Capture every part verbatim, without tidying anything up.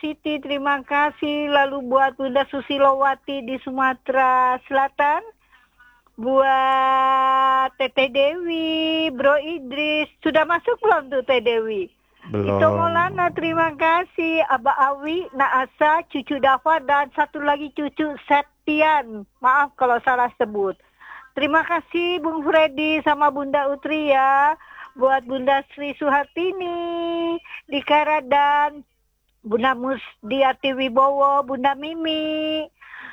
Siti, terima kasih. Lalu buat Bunda Susilowati di Sumatera Selatan. Buat Teteh Dewi, Bro Idris. Sudah masuk belum tuh Teh Dewi? Belum. Ito Maulana, terima kasih. Aba Awi, Naasa, cucu Dafa, dan satu lagi cucu Septian. Maaf kalau salah sebut. Terima kasih Bung Freddy sama Bunda Utri ya. Buat Bunda Sri Suhartini di Karadan, Bunda Musdiati Wibowo, Bunda Mimi,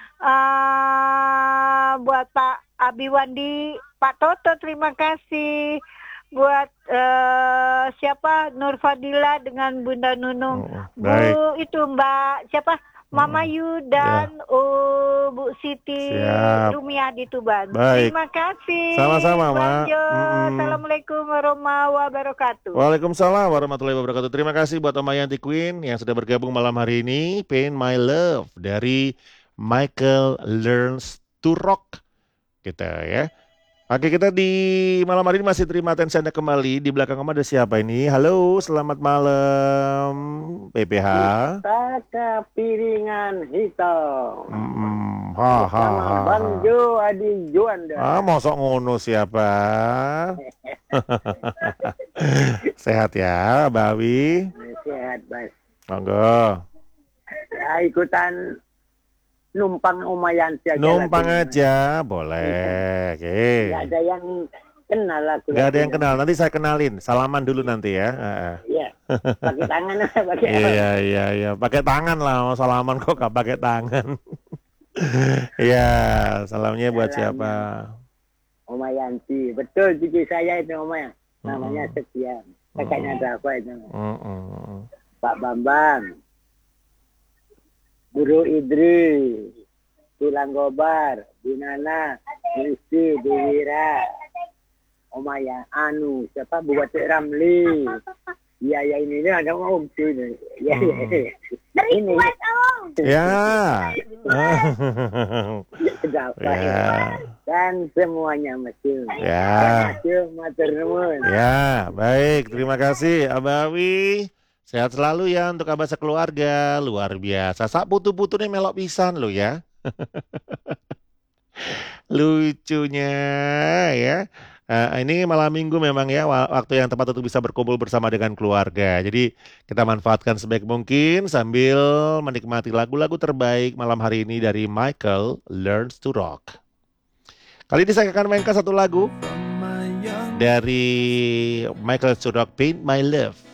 uh, buat Pak Abiwandi, Pak Toto terima kasih. Buat uh, siapa Nur Fadila dengan Bunda Nunung, Oh, Bu baik. itu Mbak siapa Mama Mm-mm. Yu Ya, dan uh, Bu Siti siap. Rumia di Tuban. Baik. Terima kasih. Sama-sama, Mak. Banjo. Mm-mm. Assalamualaikum warahmatullahi wabarakatuh. Waalaikumsalam warahmatullahi wabarakatuh. Terima kasih buat Om Ayanti Queen yang sudah bergabung malam hari ini. Pain My Love dari Michael Learns to Rock. Gitu ya. Oke, kita di malam hari ini masih terima atensi Anda kembali. Di belakang Om ada siapa ini? Halo, selamat malam P P H. Istaka Piringan Hitam. Mm, ha, ha, Bersama ha, Bang ha. Jo Adi Juanda. Ah, mosok ngono siapa? Sehat ya, Bawi. Sehat, Bas. Monggo. Ya, ikutan numpang Umayanti aja. Numpang lagunya. aja, boleh. Oke. Nggak ada yang kenal aku. Nggak ada yang kenal, nanti saya kenalin. Salaman dulu nanti ya. Heeh. Iya. Pakai tangan pakai Iya, iya, iya. Pakai tangan lah, mau salaman kok gak pakai tangan. Iya, salamnya buat siapa? Umayanti. Betul cucu saya itu Umay. Namanya Mm-mm. Setia. Kakaknya Dafa itu. Mm-mm. Pak Bambang. Guru Idris. Tulang Gobar. Binana. Rizky. Dewira. Omaya Anu. Siapa? Bupati Ramli. Iya, ya ini ini ada Om sini. Ya, Hmm. ya. Ini. Ya. Dafa. Ya. Dan semuanya masih. Ya. Masih matur nuwun. Ya, baik. Terima kasih, Abawi. Sehat selalu ya untuk Abah sekeluarga. Luar biasa. Sak putu-putu nih melok pisan lo ya. Lucunya ya. Eh, ini malam minggu memang ya wa- waktu yang tepat untuk bisa berkumpul bersama dengan keluarga. Jadi kita manfaatkan sebaik mungkin sambil menikmati lagu-lagu terbaik malam hari ini dari Michael Learns to Rock. Kali ini saya akan mainkan satu lagu dari Michael Learns to Rock, Paint My Love.